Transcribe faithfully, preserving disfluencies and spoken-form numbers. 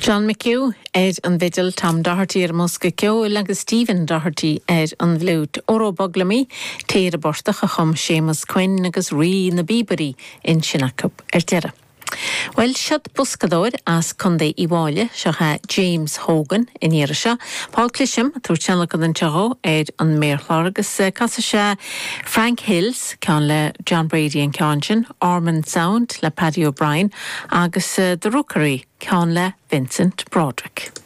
John McHugh er an vidal Tom Doherty ar Musca Kyo agus Stephen Doherty er an bhlút Oro Boglami téir a bortach a chum Seamus Quinn agus Rí na Bíbarí in Shinnacup ar deire. Well, siad buscadóir as chundé Iwáile secha James Hogan in Irisha, Paul Clisham trú channel an teho er an Mayorlar agus casa se Frank Hills can le John Brady and Conjun, Ormond Sound le Paddy O'Brien agus uh, the Rookery can le Vincent Broderick.